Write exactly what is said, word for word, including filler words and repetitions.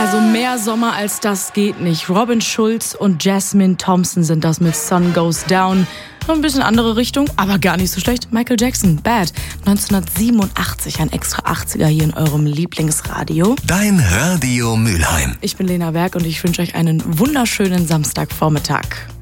Also mehr Sommer als das geht nicht. Robin Schulz und Jasmine Thompson sind das mit Sun Goes Down. Noch ein bisschen andere Richtung, aber gar nicht so schlecht. Michael Jackson, Bad. neunzehnhundertsiebenundachtzig, ein extra achtziger hier in eurem Lieblingsradio. Dein Radio Mülheim. Ich bin Lena Berg und ich wünsche euch einen wunderschönen Samstagvormittag.